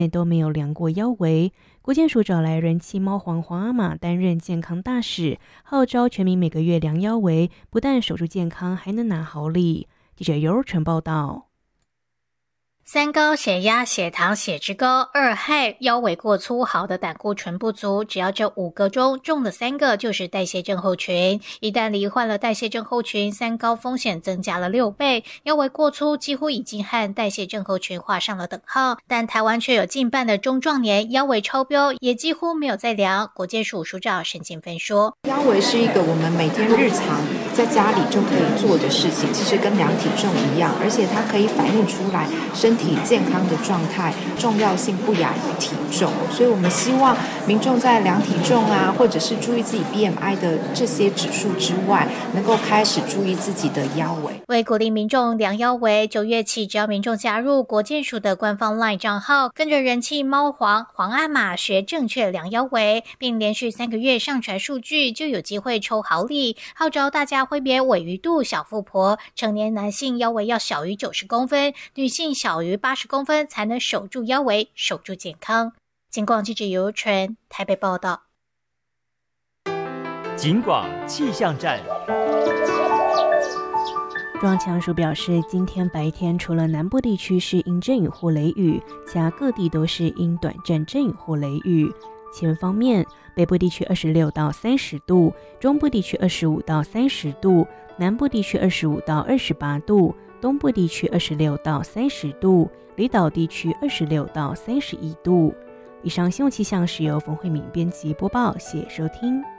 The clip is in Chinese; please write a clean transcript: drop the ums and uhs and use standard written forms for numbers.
都没有量过腰围。国健署找来人气猫皇皇阿玛担任健康大使，号召全民每个月量腰围，不但守住健康，还能拿好礼。记者尤纯报道。 三高、血压、血糖、血脂高，二害腰围过粗，好的胆固醇不足，只要这5个中中了3个就是代谢症候群。一旦罹患了代谢症候群，三高风险增加了6倍。腰围过粗几乎已经和代谢症候群画上了等号，但台湾却有近半的中壮年腰围超标，也几乎没有在量。国健署署长沈静芬说， 腰围是一个我们每天日常在家里就可以做的事情，其实跟量体重一样，而且它可以反映出来身体健康的状态，重要性不亚于体重。所以我们希望民众在量体重啊，或者是注意自己 BMI 的这些指数之外，能够开始注意自己的腰围。 为鼓励民众量腰围，9月起只要民众加入国健署的官方 LINE 账号，跟着人气猫皇阿玛学正确量腰围，并连续3个月上传数据，就有机会抽好礼。号召大家挥别尾鱼肚小富婆，成年男性腰围要小于90公分，女性小于80公分，才能守住腰围，守住健康。警广记者尤纯台北报道。 警广气象站。 中央气象署表示，今天白天除了南部地区是阴阵雨或雷雨，其他各地都是阴短暂阵雨或雷雨。气温方面，北部地区26到30度，中部地区25到30度，南部地区25到28度，东部地区26到30度，离岛地区26到31度。以上新闻气象是由冯慧敏编辑播报，谢谢收听。